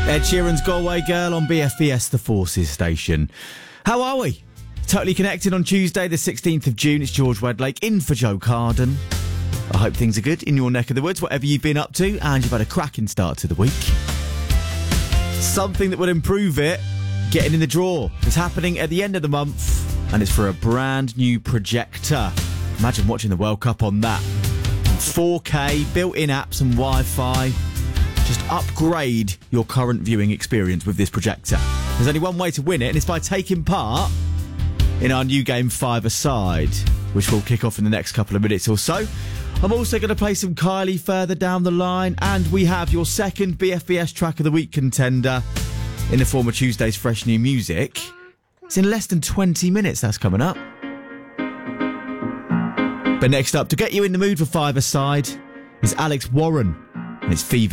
Ed Sheeran's Galway Girl on BFBS The Forces station. How are we? Totally Connected on Tuesday the 16th of June. It's George Wedlake in for Joe Carden. I hope things are good in your neck of the woods, whatever you've been up to, and you've had a cracking start to the week. Something that would improve it, getting in the draw, is happening at the end of the month, and it's for a brand new projector. Imagine watching the World Cup on that. 4K, built-in apps and Wi-Fi. Just upgrade your current viewing experience with this projector. There's only one way to win it, and it's by taking part in our new game 5-A-Side, which will kick off in the next couple of minutes or so. I'm also going to play some Kylie further down the line, and we have your second BFBS Track of the Week contender in the form of Tuesday's fresh new music. It's in less than 20 minutes, that's coming up. But next up, to get you in the mood for 5-A-Side, is Alex Warren, and it's Fever.